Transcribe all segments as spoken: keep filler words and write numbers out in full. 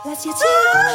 Lass jetzt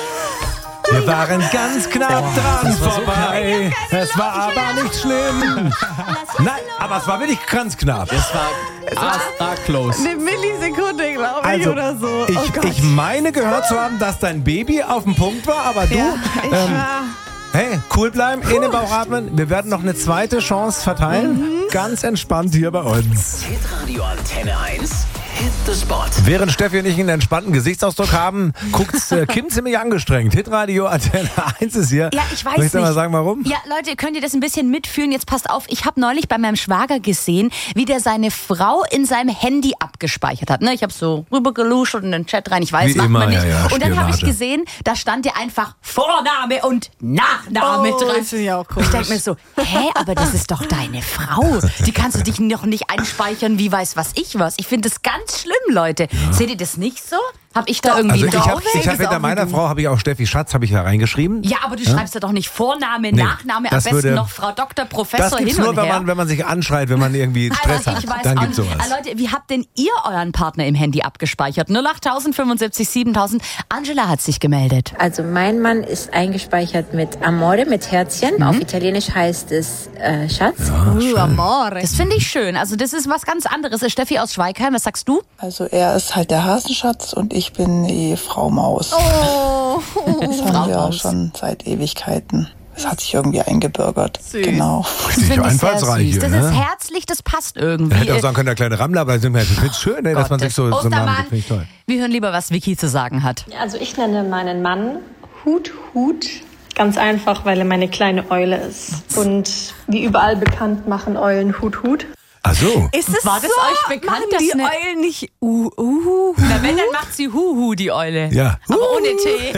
Wir waren ganz knapp dran vorbei. Es war aber nicht schlimm. Nein, aber es war wirklich ganz knapp. Es war fast arg close. Eine Millisekunde, glaube ich, Also, oder so. ich, oh Gott. ich meine gehört zu haben, dass dein Baby auf dem Punkt war, aber du, ja, ich ähm, war... hey, cool bleiben, in den Bauch atmen. Wir werden noch eine zweite Chance verteilen. Mhm. Ganz entspannt hier bei uns. Hitradio Antenne eins. Hit the Spot. Während Steffi und ich einen entspannten Gesichtsausdruck haben, guckt äh, Kim ziemlich angestrengt. Hitradio Antenne eins ist hier. Ja, ich weiß Soll ich dir nicht. mal sagen, warum? Ja, Leute, könnt ihr das ein bisschen mitfühlen? Jetzt passt auf, ich habe neulich bei meinem Schwager gesehen, wie der seine Frau in seinem Handy abgespeichert hat. Ne, ich habe so rübergeluscht und in den Chat rein, ich weiß, Wie macht immer, man nicht. ja, ja, und dann habe ich Spionage. gesehen, da stand ja einfach Vorname und Nachname Oh, dran. das finde ich auch Ich komisch. denke mir so, hä, aber das ist doch deine Frau. Die kannst du dich noch nicht einspeichern, wie weiß was ich was. Ich finde das ganz schlimm, Leute. Seht ihr das nicht so? Hab ich da irgendwie Also ich drauf? habe ich hab ist hinter auch meiner wie du. Frau, habe ich auch Steffi Schatz, habe ich da reingeschrieben. Ja, aber du schreibst ja doch nicht Vorname, Nachname, am das besten würde- noch Frau Doktor, Professor Das gibt's hin nur, und wenn her. man, wenn man sich anschreit, wenn man irgendwie Stress Also ich hat. weiß Dann auch gibt's nicht. sowas. Ah, Leute, wie habt denn ihr euren Partner im Handy abgespeichert? null acht fünfundsiebzig siebentausend. Angela hat sich gemeldet. Also mein Mann ist eingespeichert mit Amore, mit Herzchen. Auf Italienisch heißt es äh, Schatz. Uh, amore. Das finde ich schön. Also das ist was ganz anderes. Steffi aus Schweigheim, was sagst du? Also er ist halt der Hasenschatz und ich bin die Frau Maus. Oh, Das Frau haben wir Maus. schon seit Ewigkeiten. Das hat sich irgendwie eingebürgert. Süß. Genau. Das Richtig finde ich sehr einfallsreich süß. hier, Das ist ne? herzlich, das passt irgendwie. Er hätte auch sagen können, der kleine Rammler, aber ich finde es schön, ne, dass man sich so, so einen Namen Ostermann. gibt. Finde ich toll. Wir hören lieber, was Vicky zu sagen hat. Also ich nenne meinen Mann Hut Hut. Ganz einfach, weil er meine kleine Eule ist. Und wie überall bekannt machen Eulen Hut Hut. Ach so. Ist es War das so? euch bekannt, Machen dass die eine- Eulen nicht uh, uh, Na, wenn, dann macht sie Huhu, die Eule. Ja. Aber ohne T.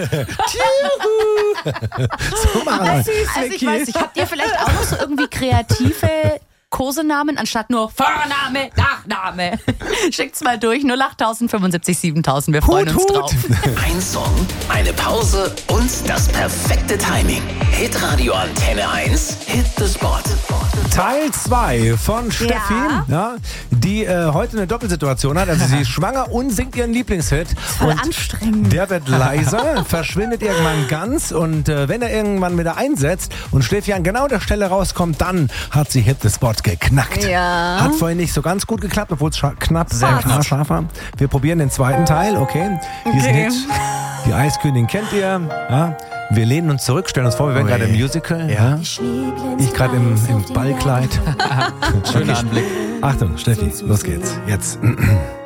So machen wir. Also ich weiß nicht, habt ihr vielleicht auch noch so irgendwie kreative Kosenamen anstatt nur Vorname, Nachname? Schickt's mal durch, null acht fünfundsiebzig siebentausend. Wir freuen Hut, uns Hut. drauf. Ein Song, eine Pause und das perfekte Timing. Hitradio Antenne eins. Hit the Spot. Teil zwei von Steffi, ja, die äh, heute eine Doppelsituation hat. Also sie ist schwanger und singt ihren Lieblingshit. voll und anstrengend. Der wird leiser, verschwindet irgendwann ganz und äh, wenn er irgendwann wieder einsetzt und Steffi an genau der Stelle rauskommt, dann hat sie Hit the Spot geknackt. Ja. Hat vorhin nicht so ganz gut geklappt, obwohl es scha- knapp, sehr knapp scharf war. Wir probieren den zweiten Teil, okay? Hier ist ein Okay. Hit. Die Eiskönigin kennt ihr. Ja? Wir lehnen uns zurück, stellen uns vor, wir wären gerade im Musical. Ja. Ich gerade im, im Ballkleid. Schöner Anblick. Achtung, Steffi, los geht's. Jetzt.